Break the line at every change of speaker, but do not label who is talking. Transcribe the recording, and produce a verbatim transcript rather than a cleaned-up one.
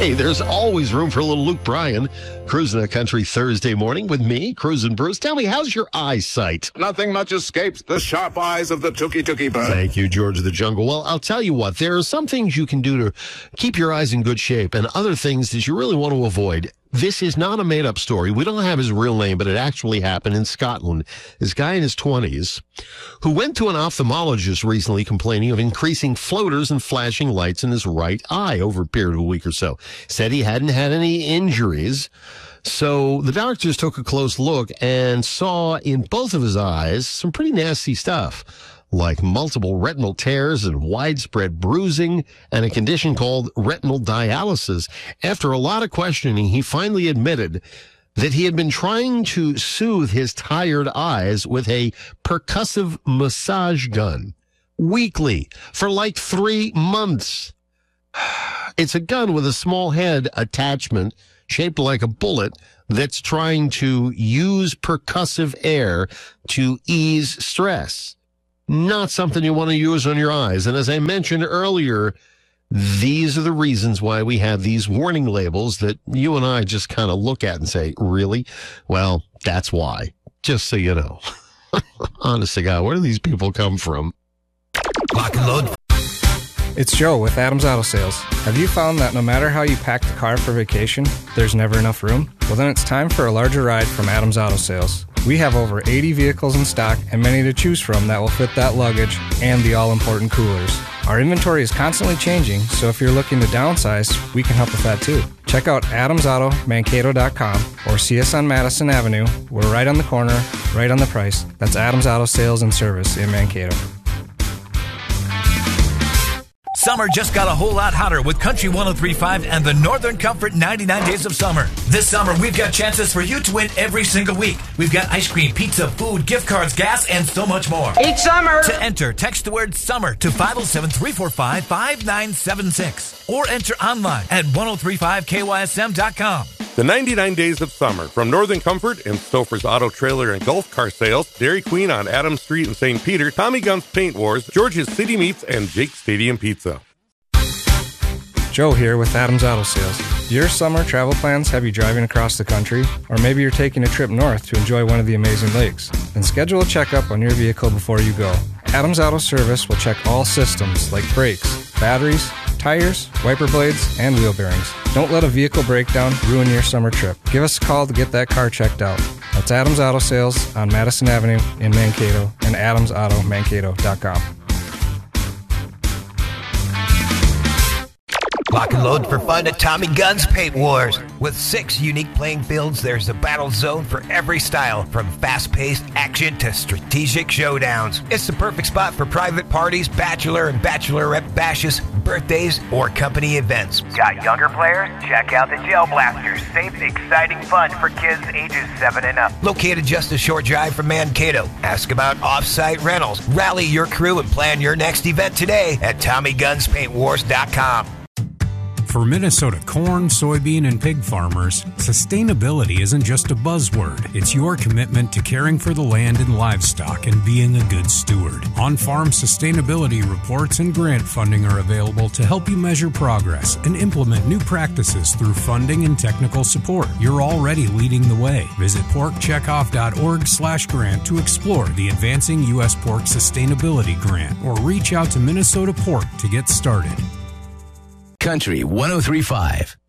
Hey, there's always room for a little Luke Bryan. Cruising the country Thursday morning with me, Cruising Bruce. Tell me, how's your eyesight?
Nothing much escapes the sharp eyes of the Tookie Tookie bird.
Thank you, George of the Jungle. Well, I'll tell you what, there are some things you can do to keep your eyes in good shape and other things that you really want to avoid. This is not a made-up story. We don't have his real name, but it actually happened in Scotland. This guy in his twenties who went to an ophthalmologist recently complaining of increasing floaters and flashing lights in his right eye over a period of a week or so. Said he hadn't had any injuries. So the doctors took a close look and saw in both of his eyes some pretty nasty stuff, like multiple retinal tears and widespread bruising and a condition called retinal dialysis. After a lot of questioning, he finally admitted that he had been trying to soothe his tired eyes with a percussive massage gun weekly for like three months. It's a gun with a small head attachment shaped like a bullet that's trying to use percussive air to ease stress. Not something you want to use on your eyes. And as I mentioned earlier, these are the reasons why we have these warning labels that you and I just kind of look at and say, really? Well, that's why. Just so you know. Honest to God, where do these people come from?
Lock and load.
It's Joe with Adams Auto Sales. Have you found that no matter how you pack the car for vacation, there's never enough room? Well, then it's time for a larger ride from Adams Auto Sales. We have over eighty vehicles in stock and many to choose from that will fit that luggage and the all-important coolers. Our inventory is constantly changing, so if you're looking to downsize, we can help with that too. Check out adams auto mankato dot com or see us on Madison Avenue. We're right on the corner, right on the price. That's Adams Auto Sales and Service in Mankato.
Summer just got a whole lot hotter with Country one oh three point five and the Northern Comfort ninety-nine Days of Summer. This summer, we've got chances for you to win every single week. We've got ice cream, pizza, food, gift cards, gas, and so much more.
Each summer!
To enter, text the word SUMMER to five oh seven, three four five, five nine seven six or enter online at ten thirty-five K Y S M dot com.
The ninety-nine Days of Summer from Northern Comfort and Stouffer's Auto Trailer and Golf Car Sales, Dairy Queen on Adams Street in Saint Peter, Tommy Gunn's Paint Wars, George's City Meats, and Jake's Stadium Pizza.
Joe here with Adams Auto Sales. Do your summer travel plans have you driving across the country? Or maybe you're taking a trip north to enjoy one of the amazing lakes? Then schedule a checkup on your vehicle before you go. Adams Auto Service will check all systems like brakes, batteries, tires, wiper blades, and wheel bearings. Don't let a vehicle breakdown ruin your summer trip. Give us a call to get that car checked out. That's Adams Auto Sales on Madison Avenue in Mankato and adams auto mankato dot com.
Lock and load for fun at Tommy Gunn's Paint Wars. With six unique playing fields, there's a battle zone for every style, from fast-paced action to strategic showdowns. It's the perfect spot for private parties, bachelor and bachelorette bashes, birthdays, or company events.
Got younger players? Check out the Gel Blasters. Safe, exciting fun for kids ages seven and up.
Located just a short drive from Mankato. Ask about off-site rentals. Rally your crew and plan your next event today at tommy guns paint wars dot com.
For Minnesota corn, soybean, and pig farmers, sustainability isn't just a buzzword. It's your commitment to caring for the land and livestock and being a good steward. On-farm sustainability reports and grant funding are available to help you measure progress and implement new practices through funding and technical support. You're already leading the way. Visit pork checkoff dot org slash grant to explore the Advancing U S Pork Sustainability Grant or reach out to Minnesota Pork to get started.
Country one oh three point five.